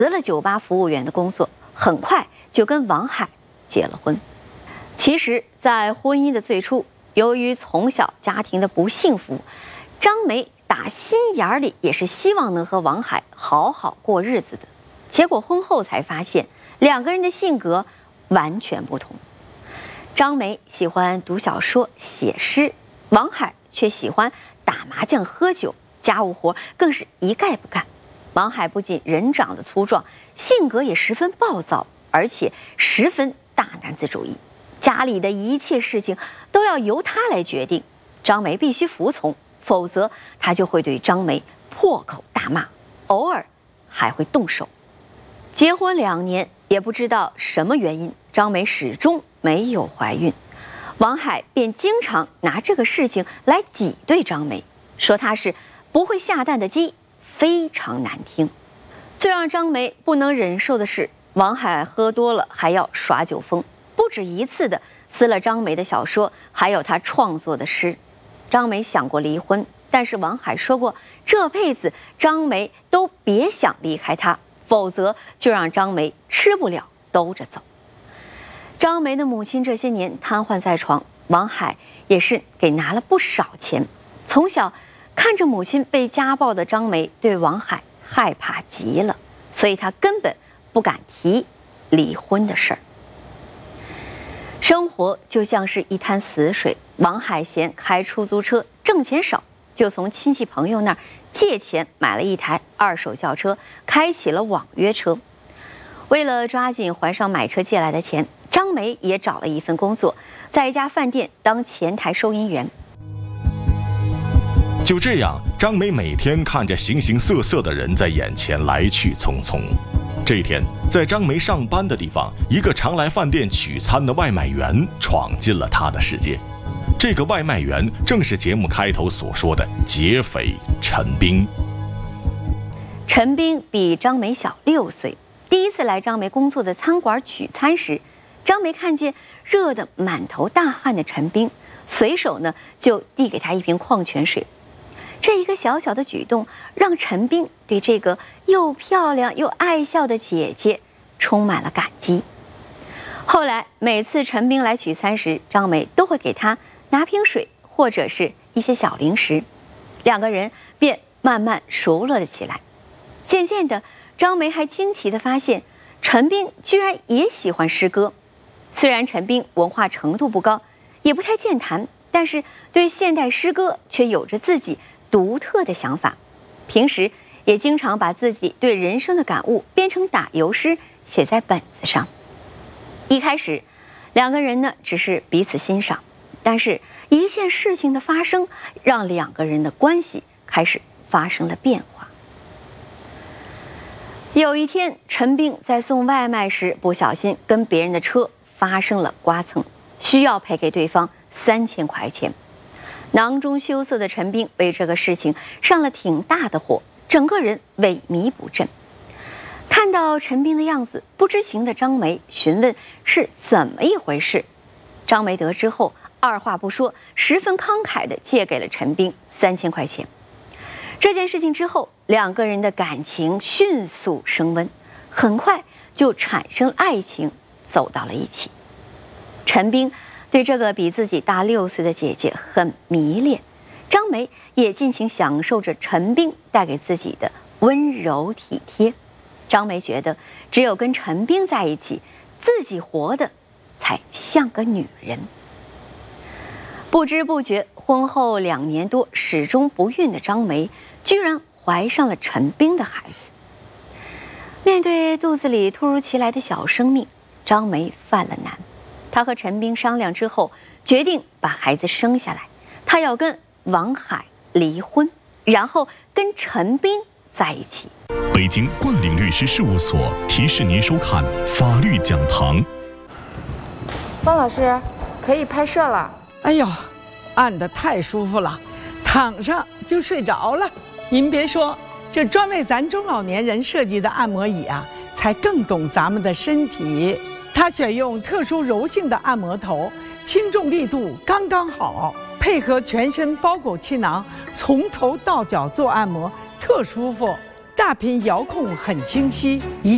辞了酒吧服务员的工作，很快就跟王海结了婚。其实，在婚姻的最初，由于从小家庭的不幸福，张梅打心眼里也是希望能和王海好好过日子的。结果婚后才发现，两个人的性格完全不同。张梅喜欢读小说、写诗，王海却喜欢打麻将、喝酒，家务活更是一概不干。王海不仅人长得粗壮，性格也十分暴躁，而且十分大男子主义，家里的一切事情都要由他来决定，张梅必须服从，否则他就会对张梅破口大骂，偶尔还会动手。结婚2年，也不知道什么原因，张梅始终没有怀孕，王海便经常拿这个事情来挤兑张梅，说她是不会下蛋的鸡，非常难听。最让张梅不能忍受的是，王海喝多了还要耍酒疯，不止一次的撕了张梅的小说，还有她创作的诗。张梅想过离婚，但是王海说过，这辈子张梅都别想离开他，否则就让张梅吃不了兜着走。张梅的母亲这些年瘫痪在床，王海也是给拿了不少钱。从小看着母亲被家暴的张梅对王海害怕极了，所以她根本不敢提离婚的事儿。生活就像是一滩死水，王海嫌开出租车挣钱少，就从亲戚朋友那儿借钱买了一台2手轿车，开启了网约车。为了抓紧还上买车借来的钱，张梅也找了一份工作，在一家饭店当前台收银员。 就这样，张梅每天看着形形色色的人在眼前来去匆匆。这一天，在张梅上班的地方，一个常来饭店取餐的外卖员闯进了她的世界。这个外卖员正是节目开头所说的劫匪陈斌。 陈斌比张梅小6岁，第一次来张梅工作的餐馆取餐时，张梅看见热得满头大汗的陈斌，随手呢就递给他一瓶矿泉水。这一个小小的举动，让陈斌对这个又漂亮又爱笑的姐姐充满了感激。后来每次陈斌来取餐时，张梅都会给他拿瓶水或者是一些小零食，两个人便慢慢熟络了起来。渐渐的，张梅还惊奇地发现，陈斌居然也喜欢诗歌。虽然陈斌文化程度不高，也不太健谈，但是对现代诗歌却有着自己独特的想法。平时也经常把自己对人生的感悟编成打油诗，写在本子上。一开始，两个人呢只是彼此欣赏，但是一件事情的发生，让两个人的关系开始发生了变化。有一天，陈斌在送外卖时不小心跟别人的车发生了刮蹭，需要赔给对方3000块钱。囊中羞涩的陈斌为这个事情上了挺大的火，整个人萎靡不振。看到陈斌的样子，不知情的张梅询问是怎么一回事。张梅得知后，二话不说，十分慷慨地借给了陈斌3000块钱。这件事情之后，两个人的感情迅速升温，很快就产生爱情，走到了一起。陈斌对这个比自己大6岁的姐姐很迷恋，张梅也尽情享受着陈斌带给自己的温柔体贴。张梅觉得，只有跟陈斌在一起，自己活得才像个女人。不知不觉，婚后2年多始终不孕的张梅，居然怀上了陈斌的孩子。面对肚子里突如其来的小生命，张梅犯了难。她和陈斌商量之后，决定把孩子生下来。她要跟王海离婚，然后跟陈斌在一起。 北京冠领律师事务所提示您收看法律讲堂。 方老师，可以拍摄了。 哎呦，按得太舒服了，躺上就睡着了。您别说，这专为咱中老年人设计的按摩椅啊，才更懂咱们的身体。它选用特殊柔性的按摩头，轻重力度刚刚好，配合全身包裹气囊，从头到脚做按摩特舒服。大屏遥控很清晰，一